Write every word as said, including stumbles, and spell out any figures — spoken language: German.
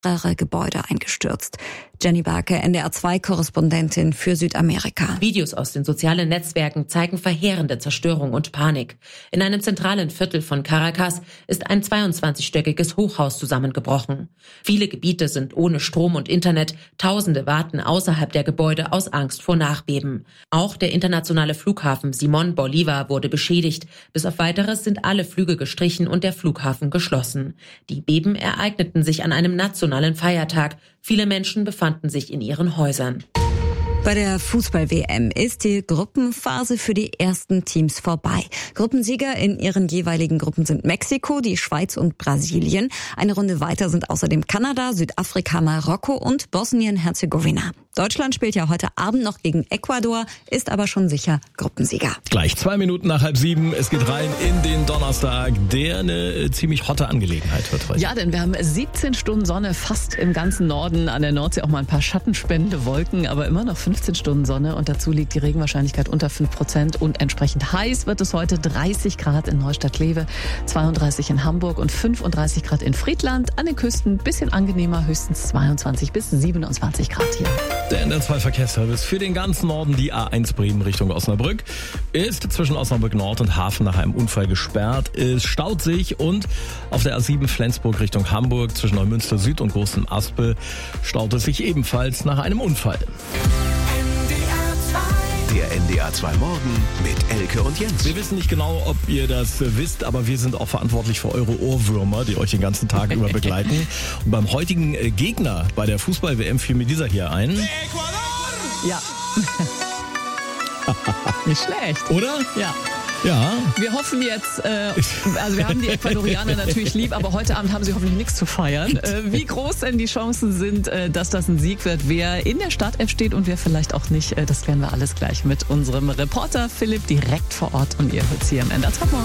mehrere Gebäude eingestürzt. Jenny Barke, N D R zwei Korrespondentin für Südamerika. Videos aus den sozialen Netzwerken zeigen verheerende Zerstörung und Panik. In einem zentralen Viertel von Caracas ist ein zweiundzwanzigstöckiges Hochhaus zusammengebrochen. Viele Gebiete sind ohne Strom und Internet. Tausende warten außerhalb der Gebäude aus Angst vor Nachbeben. Auch der internationale Flughafen Simón Bolívar wurde beschädigt. Bis auf Weiteres sind alle Flüge gestrichen und der Flughafen geschlossen. Die Beben ereigneten sich an einem nationalen Feiertag. Viele Menschen befanden sich in ihren Häusern. Bei der Fußball-W M ist die Gruppenphase für die ersten Teams vorbei. Gruppensieger in ihren jeweiligen Gruppen sind Mexiko, die Schweiz und Brasilien. Eine Runde weiter sind außerdem Kanada, Südafrika, Marokko und Bosnien-Herzegowina. Deutschland spielt ja heute Abend noch gegen Ecuador, ist aber schon sicher Gruppensieger. Gleich zwei Minuten nach halb sieben. Es geht rein in den Donnerstag, der eine ziemlich hotte Angelegenheit wird heute. Ja, denn wir haben siebzehn Stunden Sonne fast im ganzen Norden. An der Nordsee auch mal ein paar schattenspendende Wolken, aber immer noch fünfzehn Stunden Sonne. Und dazu liegt die Regenwahrscheinlichkeit unter fünf Prozent. Und entsprechend heiß wird es heute. dreißig Grad in Neustadt-Kleve, zweiunddreißig in Hamburg und fünfunddreißig Grad in Friedland. An den Küsten ein bisschen angenehmer, höchstens zweiundzwanzig bis siebenundzwanzig Grad hier. Der N D R zwei Verkehrsservice für den ganzen Norden, die A eins Bremen Richtung Osnabrück, ist zwischen Osnabrück Nord und Hafen nach einem Unfall gesperrt. Es staut sich und auf der A sieben Flensburg Richtung Hamburg zwischen Neumünster Süd und Großem Aspel staut es sich ebenfalls nach einem Unfall. Der N D R zwei Morgen mit Elke und Jens. Wir wissen nicht genau, ob ihr das wisst, aber wir sind auch verantwortlich für eure Ohrwürmer, die euch den ganzen Tag über begleiten. Und beim heutigen Gegner bei der Fußball-W M fiel mir dieser hier ein. Ecuador! Ja. Nicht schlecht. Oder? Ja. Ja. Wir hoffen jetzt, äh, also wir haben die Ecuadorianer natürlich lieb, aber heute Abend haben sie hoffentlich nichts zu feiern. Äh, wie groß denn die Chancen sind, äh, dass das ein Sieg wird, wer in der Startelf steht und wer vielleicht auch nicht, äh, das klären wir alles gleich mit unserem Reporter Philipp direkt vor Ort und ihr hört sie am Ende.